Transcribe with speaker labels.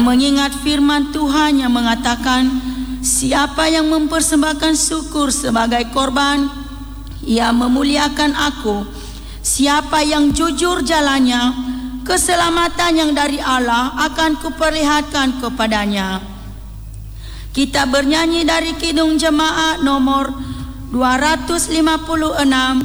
Speaker 1: mengingat firman Tuhan yang mengatakan, siapa yang mempersembahkan syukur sebagai korban, ia memuliakan aku. Siapa yang jujur jalannya, keselamatan yang dari Allah akan kuperlihatkan kepadanya. Kita bernyanyi dari Kidung Jemaat nomor 256,